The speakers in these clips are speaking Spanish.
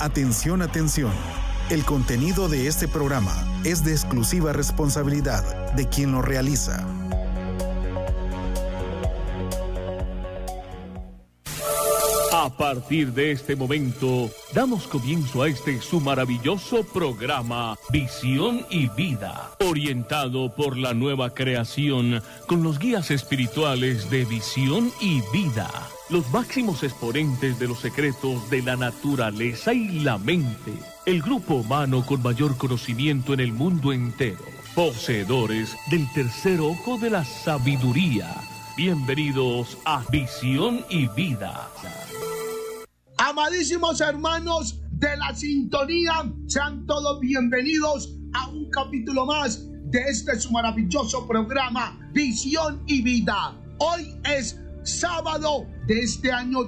Atención, atención. El contenido de este programa es de exclusiva responsabilidad de quien lo realiza. A partir de este momento, damos comienzo a su maravilloso programa Visión y Vida, orientado por la nueva creación con los guías espirituales de Visión y Vida, los máximos exponentes de los secretos de la naturaleza y la mente, el grupo humano con mayor conocimiento en el mundo entero, poseedores del tercer ojo de la sabiduría. Bienvenidos a Visión y Vida. Amadísimos hermanos de la sintonía, sean todos bienvenidos a un capítulo más de su maravilloso programa Visión y Vida. Hoy es sábado de este año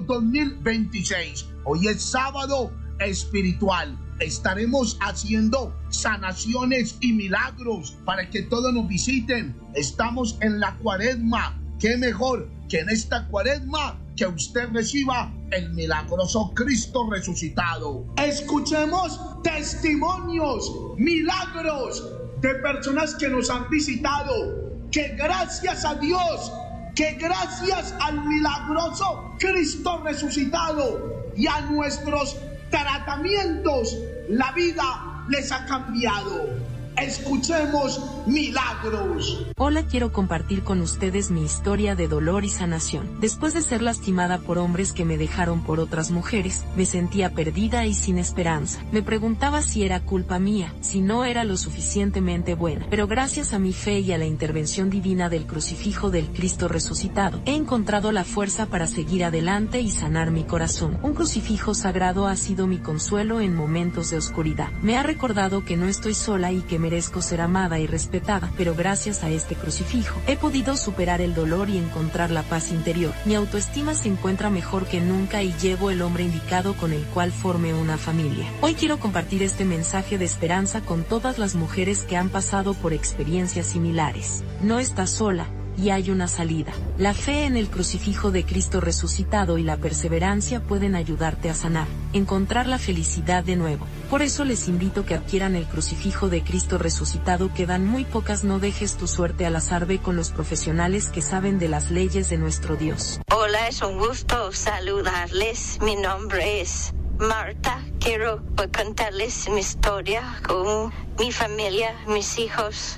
2026. Hoy es sábado espiritual. Estaremos haciendo sanaciones y milagros para que todos nos visiten. Estamos en la cuaresma. ¿Qué mejor que en esta cuaresma que usted reciba el milagroso Cristo resucitado? Escuchemos testimonios, milagros de personas que nos han visitado, que gracias a Dios, que gracias al milagroso Cristo resucitado y a nuestros tratamientos, la vida les ha cambiado. Escuchemos milagros. Hola, quiero compartir con ustedes mi historia de dolor y sanación. Después de ser lastimada por hombres que me dejaron por otras mujeres, me sentía perdida y sin esperanza. Me preguntaba si era culpa mía, si no era lo suficientemente buena. Pero gracias a mi fe y a la intervención divina del crucifijo del Cristo resucitado, he encontrado la fuerza para seguir adelante y sanar mi corazón. Un crucifijo sagrado ha sido mi consuelo en momentos de oscuridad. Me ha recordado que no estoy sola y que merezco ser amada y respetada, pero gracias a este crucifijo he podido superar el dolor y encontrar la paz interior. Mi autoestima se encuentra mejor que nunca y llevo el hombre indicado con el cual formé una familia. Hoy quiero compartir este mensaje de esperanza con todas las mujeres que han pasado por experiencias similares. No estás sola. Y hay una salida. La fe en el crucifijo de Cristo resucitado y la perseverancia pueden ayudarte a sanar, encontrar la felicidad de nuevo. Por eso les invito a que adquieran el crucifijo de Cristo resucitado. Quedan muy pocas, no dejes tu suerte al azar, ve con los profesionales que saben de las leyes de nuestro Dios. Hola, es un gusto saludarles. Mi nombre es Marta. Quiero contarles mi historia con mi familia, mis hijos.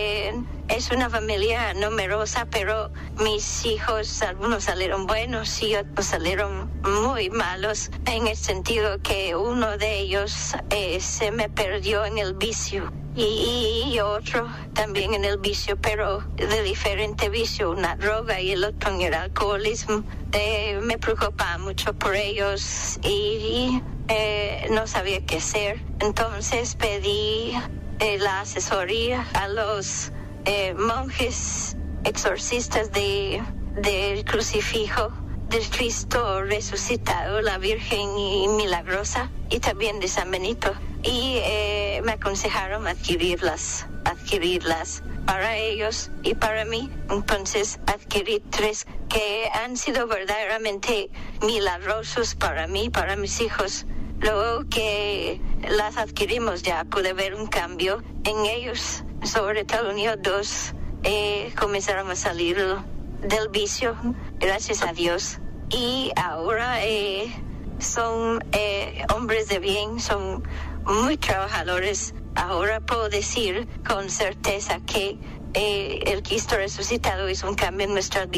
Es una familia numerosa, pero mis hijos, algunos salieron buenos y otros salieron muy malos, en el sentido que uno de ellos se me perdió en el vicio y otro también en el vicio, pero de diferente vicio, una droga y el otro en el alcoholismo. Me preocupaba mucho por ellos y no sabía qué hacer. Entonces pedí la asesoría a los monjes exorcistas del crucifijo del Cristo resucitado, la Virgen y Milagrosa, y también de San Benito, y me aconsejaron adquirirlas para ellos y para mí. Entonces adquirí 3 que han sido verdaderamente milagrosos para mí, para mis hijos. Luego que las adquirimos ya pude ver un cambio en ellos, sobre todo ellos 2 comenzaron a salir del vicio, gracias a Dios, y ahora son hombres de bien, son muy trabajadores. Ahora puedo decir con certeza que el Cristo resucitado hizo un cambio en nuestras vidas.